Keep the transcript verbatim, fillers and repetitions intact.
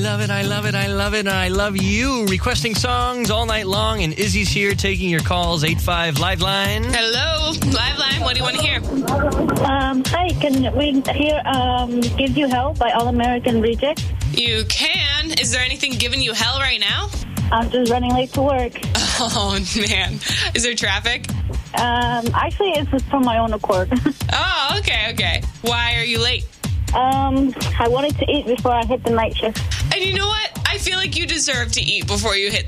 love it, I love it, I love it, and I love you. Requesting songs all night long, and Izzy's here taking your calls. eight five Live Line. Hello, Live Line. What do you want to hear? Um, hi, can we hear um, Give You Hell by All American Rejects? You can. Is there anything giving you hell right now? I'm just running late to work. Oh, man. Is there traffic? Um, actually, it's just from my own accord. Oh, okay, okay. Why are you late? Um, I wanted to eat before I hit the night shift. And you know what? I feel like you deserve to eat before you hit